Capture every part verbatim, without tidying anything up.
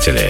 искатели.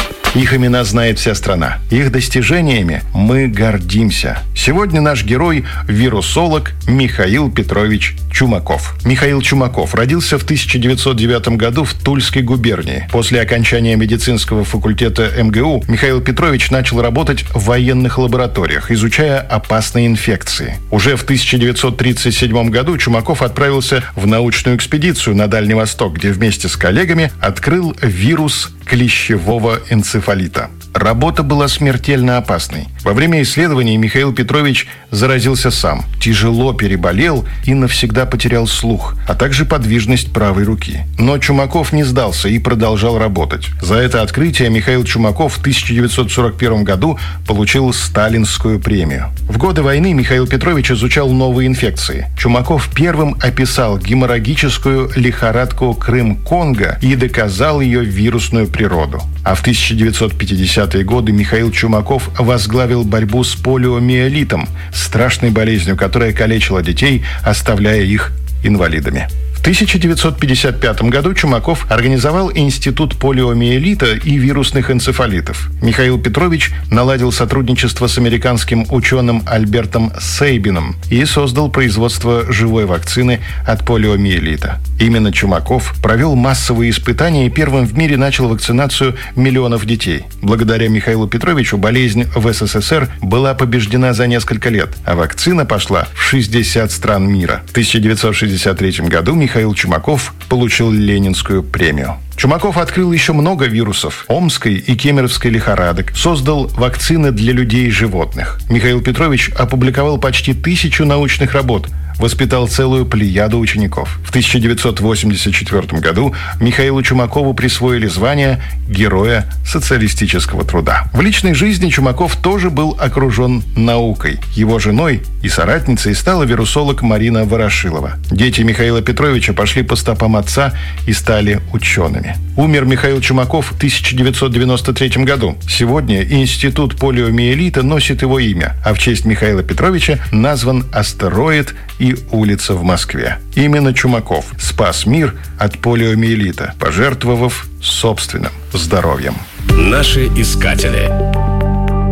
Их имена знает вся страна. Их достижениями мы гордимся. Сегодня наш герой – вирусолог Михаил Петрович Чумаков. Михаил Чумаков родился в тысяча девятьсот девятом году в Тульской губернии. После окончания медицинского факультета эм гэ у Михаил Петрович начал работать в военных лабораториях, изучая опасные инфекции. Уже в тысяча девятьсот тридцать седьмом году Чумаков отправился в научную экспедицию на Дальний Восток, где вместе с коллегами открыл вирус клещевого энцефалита. Работа была смертельно опасной. Во время исследований Михаил Петрович заразился сам, тяжело переболел и навсегда потерял слух, а также подвижность правой руки. Но Чумаков не сдался и продолжал работать. За это открытие Михаил Чумаков в тысяча девятьсот сорок первом году получил Сталинскую премию. В годы войны Михаил Петрович изучал новые инфекции. Чумаков первым описал геморрагическую лихорадку Крым-Конго и доказал ее вирусную природу. А в тысяча девятьсот пятидесятые годы Михаил Чумаков возглавил борьбу с полиомиелитом, страшной болезнью, которая калечила детей, оставляя их инвалидами. В тысяча девятьсот пятьдесят пятом году Чумаков организовал Институт полиомиелита и вирусных энцефалитов. Михаил Петрович наладил сотрудничество с американским ученым Альбертом Сейбином и создал производство живой вакцины от полиомиелита. Именно Чумаков провел массовые испытания и первым в мире начал вакцинацию миллионов детей. Благодаря Михаилу Петровичу болезнь в эс эс эс эр была побеждена за несколько лет, а вакцина пошла в шестьдесят стран мира. В тысяча девятьсот шестьдесят третьем году Михаил Чумаков получил Ленинскую премию. Чумаков открыл еще много вирусов – омской и кемеровской лихорадок, создал вакцины для людей и животных. Михаил Петрович опубликовал почти тысячу научных работ, воспитал целую плеяду учеников. В тысяча девятьсот восемьдесят четвертом году Михаилу Чумакову присвоили звание Героя социалистического труда. В личной жизни Чумаков тоже был окружен наукой. Его женой и соратницей стала вирусолог Марина Ворошилова. Дети Михаила Петровича пошли по стопам отца и стали учеными. Умер Михаил Чумаков в тысяча девятьсот девяносто третьем году. Сегодня Институт полиомиелита носит его имя, а в честь Михаила Петровича назван астероид и улица в Москве. Именно Чумаков спас мир от полиомиелита, пожертвовав собственным здоровьем. Наши искатели.